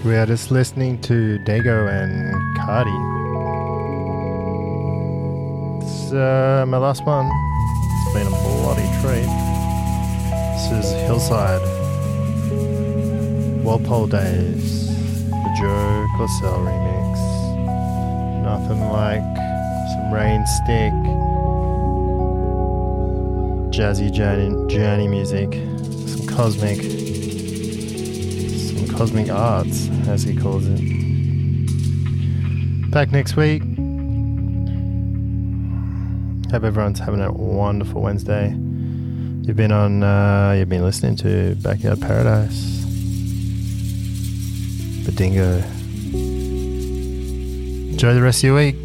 We are just listening to Dago and Cardi. It's my last one. It's been a bloody treat. This is Hillside, Walpole Days, the Joe Corsell remix. Nothing like some Rain Stick, jazzy journey music, some cosmic arts, as he calls it. Back next week. Hope everyone's having a wonderful Wednesday. You've been listening to Backyard Paradise, Badingo. Enjoy the rest of your week.